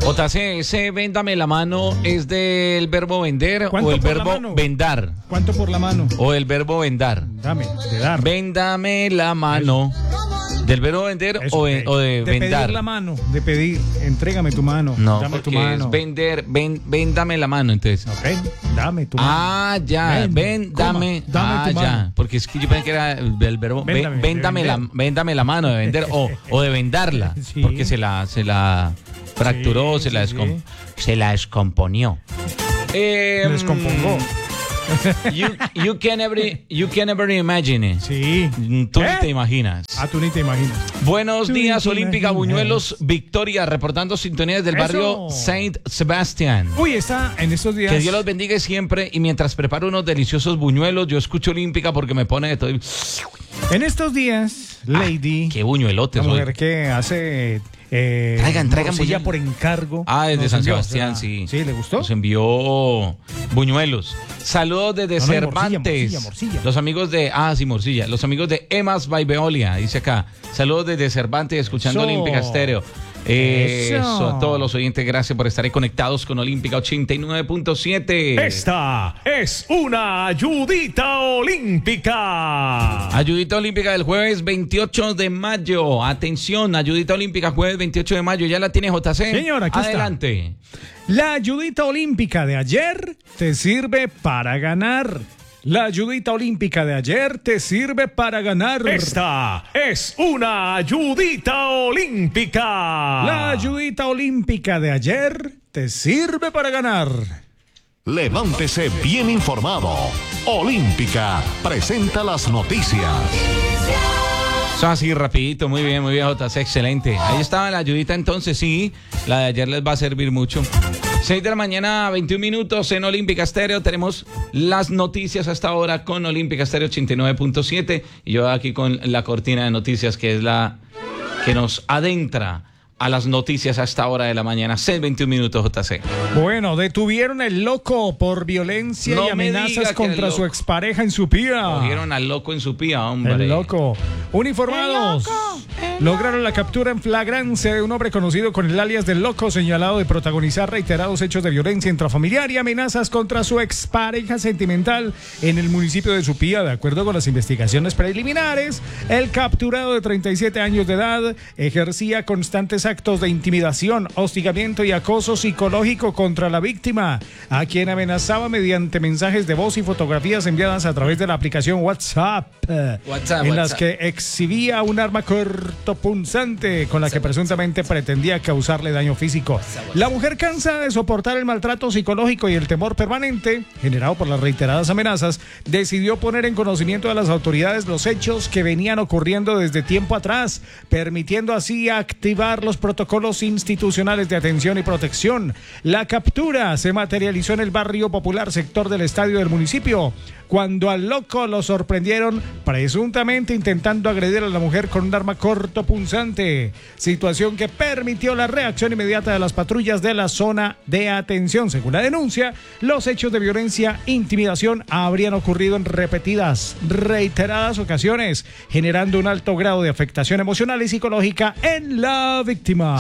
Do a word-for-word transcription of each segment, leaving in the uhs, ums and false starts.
J C, ese véndame la mano es del verbo vender o el verbo vendar. ¿Cuánto por la mano? O el verbo vendar. Dame, de dar. Véndame la mano. ¿Del verbo vender Eso, o, de, o de, de vendar? De pedir la mano, de pedir, entrégame tu mano. No, dame porque tu mano. Es vender, ven, véndame la mano, entonces. Ok, dame tu mano. Ah, ya, ven, ven dame, dame ah, tu mano. Ya, porque es que yo pensé que era el verbo, véndame, véndame, la, véndame la mano de vender o, o de vendarla, sí. Porque se la, se la fracturó, sí, se, la sí, descom- sí. se la descomponió. Eh, se descompongo. You, you, can never, you can never imagine. Sí. Tú ¿Eh? ni te imaginas. Ah, tú ni te imaginas. Buenos tú días, Olímpica Buñuelos, Victoria, reportando sintonías del barrio Saint Sebastián. Uy, está en estos días. Que Dios los bendiga siempre. Y mientras preparo unos deliciosos buñuelos, yo escucho Olímpica porque me pone de todo. En estos días, Lady. Ah, qué buñuelotes. La mujer que hace. Eh, traigan, traigan buñuelos por encargo. Ah, desde San envió, Sebastián, o sea, sí. Sí, ¿le gustó? Nos envió buñuelos. Saludos desde no, no, Cervantes. Morcilla, morcilla, morcilla. Los amigos de. Ah, sí, morcilla. Los amigos de Emas by Veolia, dice acá. Saludos desde Cervantes, escuchando Eso. Olímpica Estéreo. Eh, eso. eso, a todos los oyentes, gracias por estar ahí conectados con Olímpica ochenta y nueve punto siete. Esta es una ayudita olímpica. Ayudita olímpica del jueves veintiocho de mayo. Atención, ayudita olímpica jueves veintiocho de mayo. ¿Ya la tiene J C? Señor, aquí Adelante. Está. La ayudita olímpica de ayer te sirve para ganar. La ayudita olímpica de ayer te sirve para ganar. Esta es una ayudita olímpica. La ayudita olímpica de ayer te sirve para ganar. Levántese bien informado. Olímpica presenta las noticias. Eso así rapidito, muy bien, muy bien, J C, excelente. Ahí estaba la ayudita entonces, sí, la de ayer les va a servir mucho. seis de la mañana, veintiún minutos en Olímpica Estéreo. Tenemos las noticias hasta ahora con Olímpica Estéreo ochenta y nueve punto siete. Y yo aquí con la cortina de noticias que es la que nos adentra a las noticias a esta hora de la mañana. seis, veintiún minutos, J C. Bueno, detuvieron al loco por violencia no y amenazas contra su expareja en Supía. Cogieron al loco en Supía, hombre. El loco. Uniformados. El loco. El lograron la captura en flagrancia de un hombre conocido con el alias del loco, señalado de protagonizar reiterados hechos de violencia intrafamiliar y amenazas contra su expareja sentimental en el municipio de Supía. De acuerdo con las investigaciones preliminares, el capturado de treinta y siete años de edad ejercía constantes actos de intimidación, hostigamiento y acoso psicológico contra la víctima, a quien amenazaba mediante mensajes de voz y fotografías enviadas a través de la aplicación WhatsApp, WhatsApp en WhatsApp. las que exhibía un arma cortopunzante con la que presuntamente pretendía causarle daño físico. La mujer, cansada de soportar el maltrato psicológico y el temor permanente generado por las reiteradas amenazas, decidió poner en conocimiento de las autoridades los hechos que venían ocurriendo desde tiempo atrás, permitiendo así activar los protocolos institucionales de atención y protección. La captura se materializó en el barrio popular sector del estadio del municipio, cuando al loco lo sorprendieron presuntamente intentando agredir a la mujer con un arma cortopunzante, situación que permitió la reacción inmediata de las patrullas de la zona de atención. Según la denuncia, los hechos de violencia e intimidación habrían ocurrido en repetidas, reiteradas ocasiones, generando un alto grado de afectación emocional y psicológica en la víctima.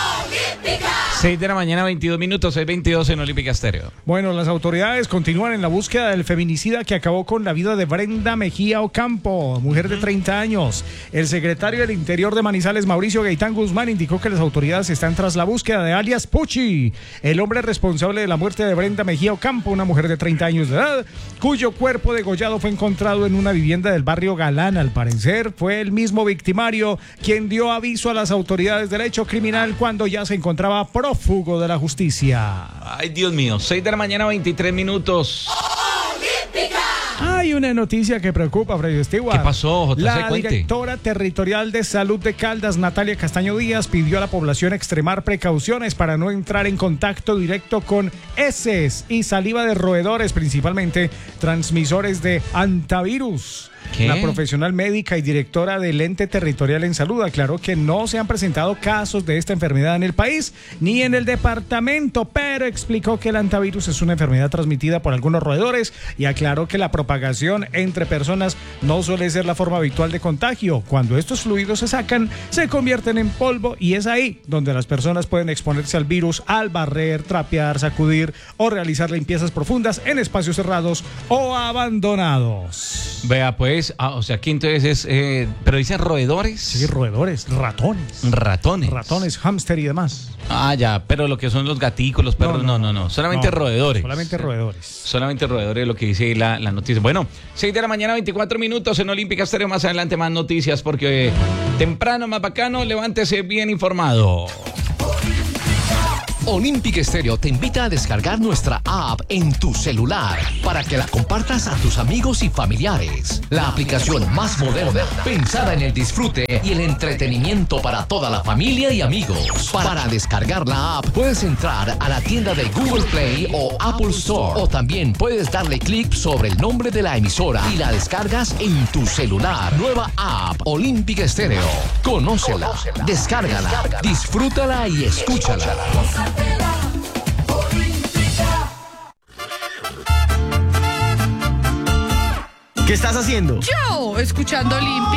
seis de la mañana, veintidós minutos, seis veintidós en Olímpica Estéreo. Bueno, las autoridades continúan en la búsqueda del feminicida que acabó con la vida de Brenda Mejía Ocampo, mujer de treinta años. El secretario del Interior de Manizales, Mauricio Gaitán Guzmán, indicó que las autoridades están tras la búsqueda de alias Puchi, el hombre responsable de la muerte de Brenda Mejía Ocampo, una mujer de treinta años de edad, cuyo cuerpo degollado fue encontrado en una vivienda del barrio Galán. Al parecer, fue el mismo victimario quien dio aviso a las autoridades del hecho criminal cuando ya se encontraba prófugo de la justicia. Ay, Dios mío, seis de la mañana, veintitrés minutos. Hay una noticia que preocupa, Freddy Stewart. ¿Qué pasó, J C? La Cuente. directora territorial de salud de Caldas, Natalia Castaño Díaz, pidió a la población extremar precauciones para no entrar en contacto directo con heces y saliva de roedores, principalmente transmisores de hantavirus. ¿Qué? La profesional médica y directora del ente territorial en salud aclaró que no se han presentado casos de esta enfermedad en el país ni en el departamento, pero explicó que el hantavirus es una enfermedad transmitida por algunos roedores y aclaró que la propagación propagación entre personas no suele ser la forma habitual de contagio. Cuando estos fluidos se sacan, se convierten en polvo y es ahí donde las personas pueden exponerse al virus al barrer, trapear, sacudir o realizar limpiezas profundas en espacios cerrados o abandonados. Vea, pues, ah, o sea, aquí entonces es, eh, pero dicen roedores. Sí, roedores, ratones. Ratones. Ratones, hámster y demás. Ah, ya, pero lo que son los gaticos, los perros, no, no, no, no. solamente no, roedores. Solamente roedores. Solamente roedores, lo que dice la, la noticia. Bueno, seis de la mañana, veinticuatro minutos en Olímpica Estéreo. Más adelante más noticias porque eh, temprano, más bacano, levántese bien informado. Olímpica Estéreo te invita a descargar nuestra app en tu celular para que la compartas a tus amigos y familiares. La aplicación más moderna, pensada en el disfrute y el entretenimiento para toda la familia y amigos. Para descargar la app, puedes entrar a la tienda de Google Play o Apple Store, o también puedes darle clic sobre el nombre de la emisora y la descargas en tu celular. Nueva app Olímpica Estéreo. Conócela, descárgala, disfrútala y escúchala. ¿Qué estás haciendo? Yo, escuchando Olímpica.